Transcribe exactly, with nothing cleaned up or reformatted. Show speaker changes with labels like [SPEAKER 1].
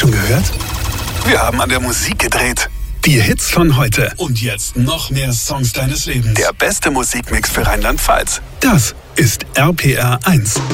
[SPEAKER 1] schon gehört?
[SPEAKER 2] Wir haben an der Musik gedreht.
[SPEAKER 1] Die Hits von heute.
[SPEAKER 2] Und jetzt noch mehr Songs deines Lebens. Der beste Musikmix für Rheinland-Pfalz.
[SPEAKER 1] Das ist R P R eins.